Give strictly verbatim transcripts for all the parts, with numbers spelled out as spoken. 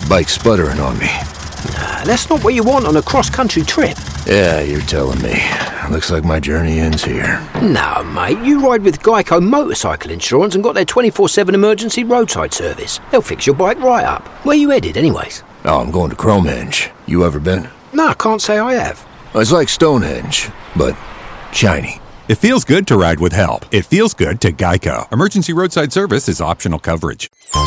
bike's sputtering on me. Nah, that's not what you want on a cross-country trip. Yeah, you're telling me. Looks like my journey ends here. No, mate, you ride with Geico Motorcycle Insurance and got their twenty-four seven emergency roadside service. They'll fix your bike right up. Where you headed, anyways? Oh, I'm going to Cromenge. You ever been? No, I can't say I have. It's like Stonehenge, but shiny. It feels good to ride with help. It feels good to Geico. Emergency roadside service is optional coverage.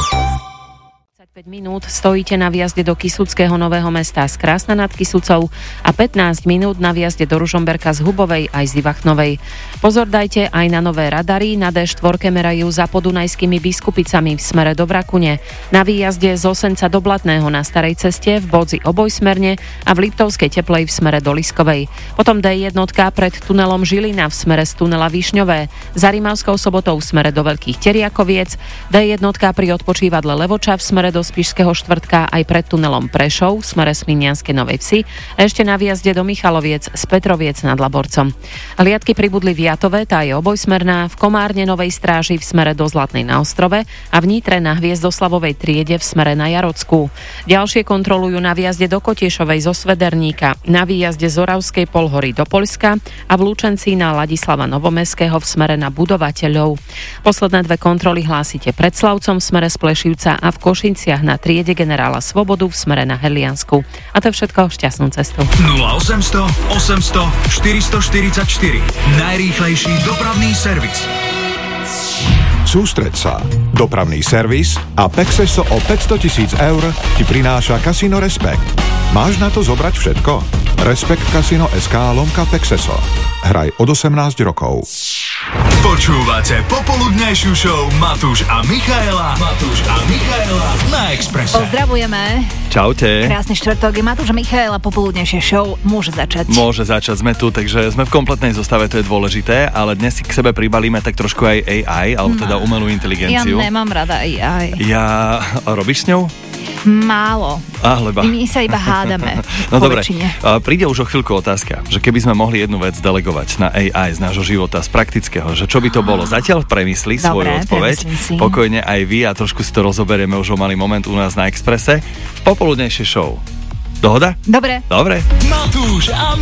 päť minút stojíte na vjazde do Kysuckého Nového Mesta z Krásna nad Kysucou a pätnásť minút na vjazde do Ružomberka z Hubovej aj z Ivachnovej. Pozor dajte aj na nové radary. Na dé štyri merajú za podunajskými Biskupicami v smere do Brakune. Na výjazde z Osenca do Blatného na Starej ceste, v Bodzi obojsmerne a v Liptovskej Teplej v smere do Liskovej. Potom dé jedna pred tunelom Žilina v smere z tunela Višňové. Za Rimavskou Sobotou v smere do Veľkých Teriakoviec. dé jedna pri odpočívadle Levoča v smere do Spišského štvrtka aj pred tunelom Prešov v smere Sminianskej Novej Vsi a ešte na výjazde do Michaloviec z Petroviec nad Laborcom. Hliadky pribudli v Jatove, tá je obojsmerná, v Komárne Novej Stráži v smere do Zlatnej na Ostrove a v Nitre na Hviezdoslavovej triede v smere na Jarockú. Ďalšie kontrolujú na výjazde do Kotiešovej zo Svederníka, na výjazde z Oravskej Polhory do Poľska a v Lučenci na Ladislava Novomeského v smere na Budovateľov. Posledné dve kontroly hlásite pred Slavcom v smere z Plešivca a v Košinciach na triede generála Svobodu v smere na Heliansku. A to je všetko, šťastnú cestu. nula osemsto osemsto štyristoštyridsaťštyri. Najrýchlejší dopravný servis. Sústreď sa. Dopravný servis a Pexeso o päťsto tisíc eur ti prináša Casino Respekt. Máš na to zobrať všetko? Respekt Casino es ká lomka Pexeso. Hraj od osemnásť rokov. Počúvate popoludnejšiu show Matúš a Michaela. Matúš a Michaela na Expresse. Pozdravujeme. Čaute. Krásny štvrtok. Matúš a Michaela, popoludnejšia show môže začať. Môže začať, sme tu, takže sme v kompletnej zostave, to je dôležité, ale dnes si k sebe pribalíme tak trošku aj á í, alebo teda umelú inteligenciu. Ja nemám rada á í. Ja... Robíš s ňou? Málo. Ah, leba. My sa iba hádame. No dobre, príde už o chvíľku otázka, že keby sme mohli jednu vec delegovať na á í z nášho života, z praktického, že čo by to bolo? Zatiaľ premysli dobre, svoju odpoveď, pokojne aj vy a trošku si to rozoberieme už o malý moment u nás na Expresse v popoludnejšej show. Dohoda? Dobre. Dobre. Matúš a